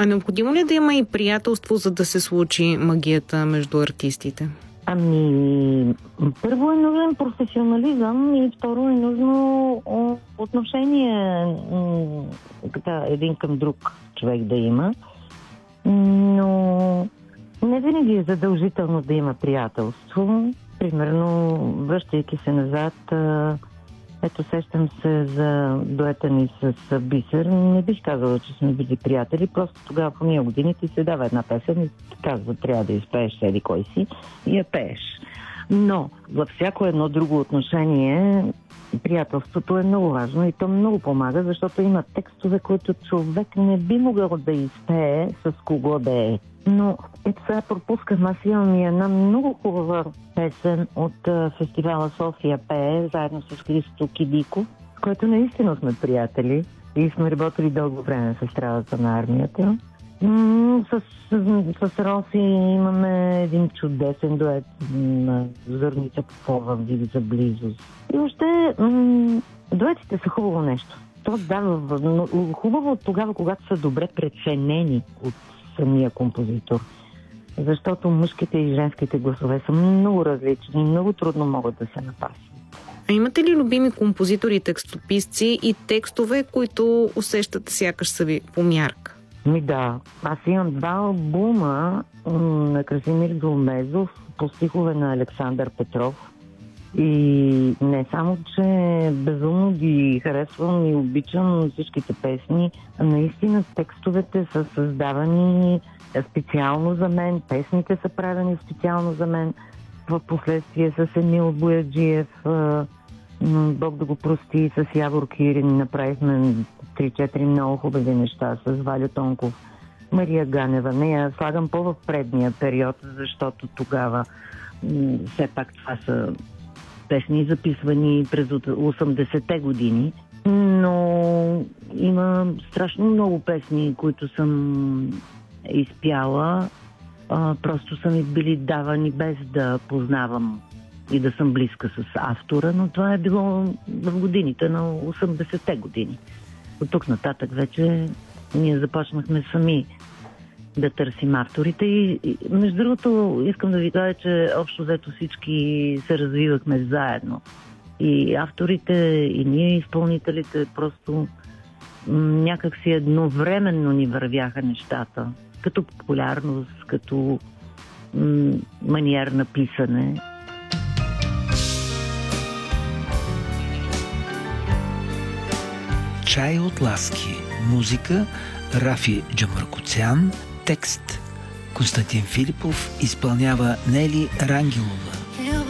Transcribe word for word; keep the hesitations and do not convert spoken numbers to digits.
А необходимо ли е да има и приятелство, за да се случи магията между артистите? Ами, първо е нужен професионализъм и второ е нужно отношение така, един към друг човек да има. Но не винаги е задължително да има приятелство. Примерно, връщайки се назад, ето сещам се за дуета ни с Бисер. Не бих казала, че сме били приятели, просто тогава по ние години ти се дава една песен и ти казва, трябва да изпееш седи кой си и я пееш. Но във всяко едно друго отношение приятелството е много важно и то много помага, защото има текстове, които човек не би могъл да изпее с кого да е. Но ето сега пропускам, аз имам и една много хубава песен от а, фестивала София пее, заедно с Христо Кидико, с който наистина сме приятели и сме работили дълго време в естрадата на армията. М- с, с, с Роси имаме един чудесен дует на Зорница Попова в Диви за близост. И още м- дуетите са хубаво нещо. То дава хубаво тогава, когато са добре преценени от самия композитор. Защото мъжките и женските гласове са много различни, много трудно могат да се напасят. А имате ли любими композитори и текстописци и текстове, които усещате сякаш са ви по мярка? Ми да, аз имам два албума на Красимир Долмезов по стихове на Александър Петров. И не само, че безумно ги харесвам и обичам всичките песни, а наистина текстовете са създавани специално за мен, песните са правени специално за мен. В последствие с Емил Бояджиев, Бог да го прости, с Явор Кирин направихме три-четири много хубави неща, с Валю Тонков, Мария Ганева. Не я слагам по-в предния период, защото тогава все пак това са песни, записвани през осемдесетте години, но има страшно много песни, които съм изпяла. А, просто са ми били давани без да познавам и да съм близка с автора, но това е било в годините на осемдесетте години. От тук нататък вече ние започнахме сами да търсим авторите и, и между другото искам да ви кажа, че общо взето всички се развивахме заедно. И авторите, и ние изпълнителите просто м- някак си едновременно ни вървяха нещата. Като популярност, като м- маниер на писане. Чай от ласки. Музика Рафи Джамаркоцян. Текст Константин Филипов, изпълнява Нели Рангелова.